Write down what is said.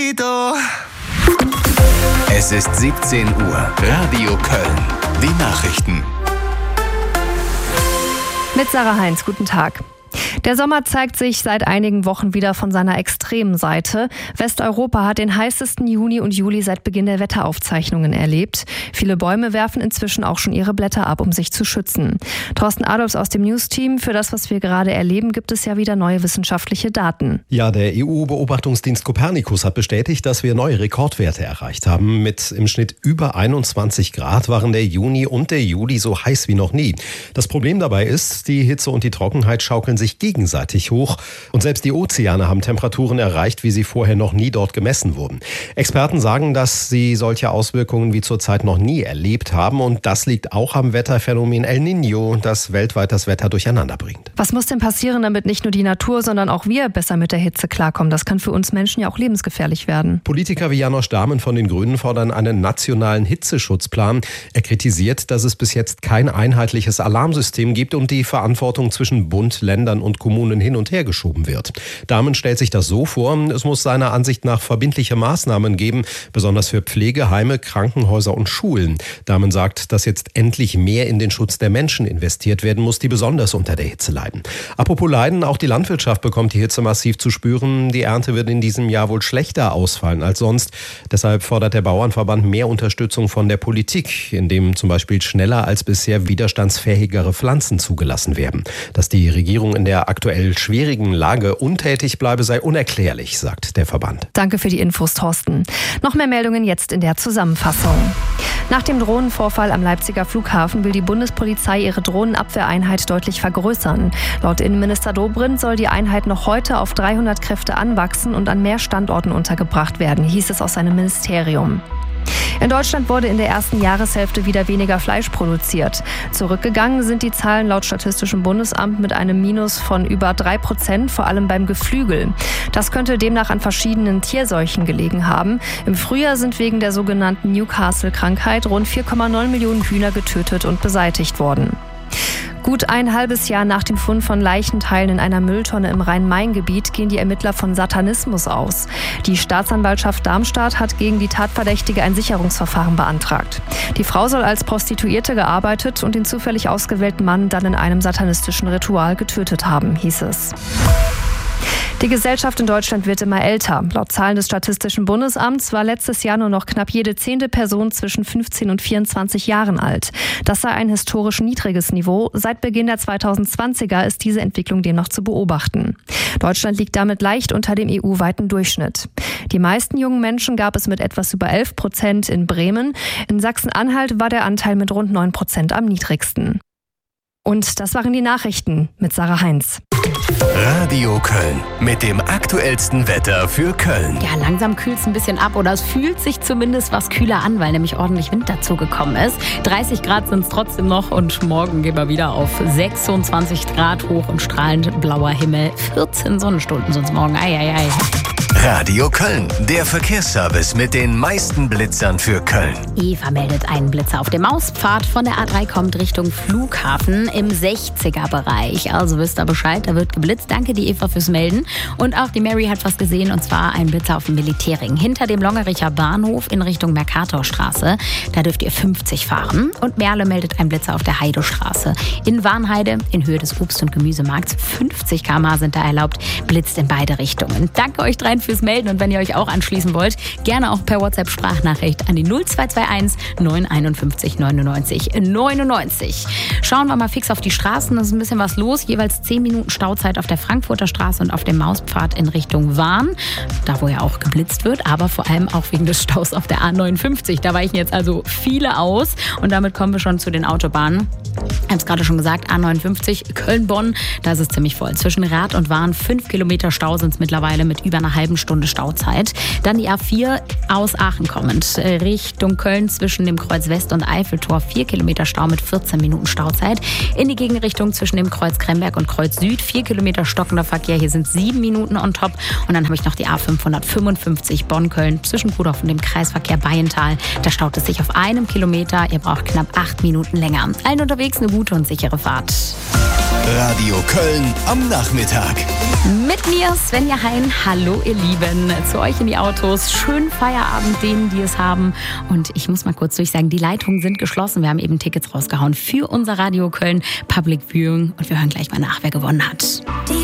Es ist 17 Uhr. Radio Köln. Die Nachrichten. Mit Sarah Heinz, guten Tag. Der Sommer zeigt sich seit einigen Wochen wieder von seiner extremen Seite. Westeuropa hat den heißesten Juni und Juli seit Beginn der Wetteraufzeichnungen erlebt. Viele Bäume werfen inzwischen auch schon ihre Blätter ab, um sich zu schützen. Thorsten Adolfs aus dem News-Team. Für das, was wir gerade erleben, gibt es ja wieder neue wissenschaftliche Daten. Ja, der EU-Beobachtungsdienst Copernicus hat bestätigt, dass wir neue Rekordwerte erreicht haben. Mit im Schnitt über 21 Grad waren der Juni und der Juli so heiß wie noch nie. Das Problem dabei ist, die Hitze und die Trockenheit schaukeln sich gegenseitig hoch. Und selbst die Ozeane haben Temperaturen erreicht, wie sie vorher noch nie dort gemessen wurden. Experten sagen, dass sie solche Auswirkungen wie zurzeit noch nie erlebt haben. Und das liegt auch am Wetterphänomen El Niño, das weltweit das Wetter durcheinander bringt. Was muss denn passieren, damit nicht nur die Natur, sondern auch wir besser mit der Hitze klarkommen? Das kann für uns Menschen ja auch lebensgefährlich werden. Politiker wie Janosch Dahmen von den Grünen fordern einen nationalen Hitzeschutzplan. Er kritisiert, dass es bis jetzt kein einheitliches Alarmsystem gibt und die Verantwortung zwischen Bund, Ländern und Kommunen hin und her geschoben wird. Dahmen stellt sich das so vor, es muss seiner Ansicht nach verbindliche Maßnahmen geben, besonders für Pflegeheime, Krankenhäuser und Schulen. Dahmen sagt, dass jetzt endlich mehr in den Schutz der Menschen investiert werden muss, die besonders unter der Hitze leiden. Apropos Leiden, auch die Landwirtschaft bekommt die Hitze massiv zu spüren. Die Ernte wird in diesem Jahr wohl schlechter ausfallen als sonst. Deshalb fordert der Bauernverband mehr Unterstützung von der Politik, indem zum Beispiel schneller als bisher widerstandsfähigere Pflanzen zugelassen werden. Dass die Regierung in der aktuell schwierigen Lage untätig bleibe, sei unerklärlich, sagt der Verband. Danke für die Infos, Thorsten. Noch mehr Meldungen jetzt in der Zusammenfassung. Nach dem Drohnenvorfall am Leipziger Flughafen will die Bundespolizei ihre Drohnenabwehreinheit deutlich vergrößern. Laut Innenminister Dobrindt soll die Einheit noch heute auf 300 Kräfte anwachsen und an mehr Standorten untergebracht werden, hieß es aus seinem Ministerium. In Deutschland wurde in der ersten Jahreshälfte wieder weniger Fleisch produziert. Zurückgegangen sind die Zahlen laut Statistischem Bundesamt mit einem Minus von über 3%, vor allem beim Geflügel. Das könnte demnach an verschiedenen Tierseuchen gelegen haben. Im Frühjahr sind wegen der sogenannten Newcastle-Krankheit rund 4,9 Millionen Hühner getötet und beseitigt worden. Gut ein halbes Jahr nach dem Fund von Leichenteilen in einer Mülltonne im Rhein-Main-Gebiet gehen die Ermittler von Satanismus aus. Die Staatsanwaltschaft Darmstadt hat gegen die Tatverdächtige ein Sicherungsverfahren beantragt. Die Frau soll als Prostituierte gearbeitet und den zufällig ausgewählten Mann dann in einem satanistischen Ritual getötet haben, hieß es. Die Gesellschaft in Deutschland wird immer älter. Laut Zahlen des Statistischen Bundesamts war letztes Jahr nur noch knapp jede 10. Person zwischen 15 und 24 Jahren alt. Das sei ein historisch niedriges Niveau. Seit Beginn der 2020er ist diese Entwicklung demnach zu beobachten. Deutschland liegt damit leicht unter dem EU-weiten Durchschnitt. Die meisten jungen Menschen gab es mit etwas über 11% in Bremen. In Sachsen-Anhalt war der Anteil mit rund 9% am niedrigsten. Und das waren die Nachrichten mit Sarah Heinz. Radio Köln mit dem aktuellsten Wetter für Köln. Ja, langsam kühlt es ein bisschen ab oder es fühlt sich zumindest was kühler an, weil nämlich ordentlich Wind dazu gekommen ist. 30 Grad sind es trotzdem noch und morgen gehen wir wieder auf 26 Grad hoch und strahlend blauer Himmel. 14 Sonnenstunden sind es morgen. Ei. Radio Köln, der Verkehrsservice mit den meisten Blitzern für Köln. Eva meldet einen Blitzer auf dem Auspfad. Von der A3 kommt Richtung Flughafen im 60er-Bereich. Also wisst ihr Bescheid, da wird geblitzt. Danke die Eva fürs Melden. Und auch die Mary hat was gesehen, und zwar ein Blitzer auf dem Militärring. Hinter dem Longericher Bahnhof in Richtung Mercatorstraße. Da dürft ihr 50 fahren. Und Merle meldet einen Blitzer auf der Heidestraße. In Warnheide, in Höhe des Obst- und Gemüsemarkts, 50 km/h sind da erlaubt, blitzt in beide Richtungen. Danke euch dreien fürs Melden, und wenn ihr euch auch anschließen wollt, gerne auch per WhatsApp-Sprachnachricht an die 0221 951 99 99. Schauen wir mal fix auf die Straßen, da ist ein bisschen was los. Jeweils 10 Minuten Stauzeit auf der Frankfurter Straße und auf dem Mauspfad in Richtung Wahn, da wo ja auch geblitzt wird, aber vor allem auch wegen des Staus auf der A59. Da weichen jetzt also viele aus, und damit kommen wir schon zu den Autobahnen. Ich habe es gerade schon gesagt, A59 Köln-Bonn, da ist es ziemlich voll. Zwischen Rath und Wahn 5 Kilometer Stau sind es mittlerweile mit über einer halben Stunde Stauzeit. Dann die A4 aus Aachen kommend Richtung Köln zwischen dem Kreuz West und Eiffeltor 4 Kilometer Stau mit 14 Minuten Stauzeit. In die Gegenrichtung zwischen dem Kreuz Kremberg und Kreuz Süd 4 Kilometer stockender Verkehr. Hier sind 7 Minuten on top. Und dann habe ich noch die A555 Bonn-Köln zwischen Kudorf und dem Kreisverkehr Bayental. Da staut es sich auf 1 Kilometer. Ihr braucht knapp 8 Minuten länger. Allen unterwegs eine gute und sichere Fahrt. Radio Köln am Nachmittag. Mit mir Svenja Hein. Hallo ihr Lieben, zu euch in die Autos. Schönen Feierabend denen, die es haben. Und ich muss mal kurz durchsagen, die Leitungen sind geschlossen. Wir haben eben Tickets rausgehauen für unser Radio Köln Public Viewing. Und wir hören gleich mal nach, wer gewonnen hat.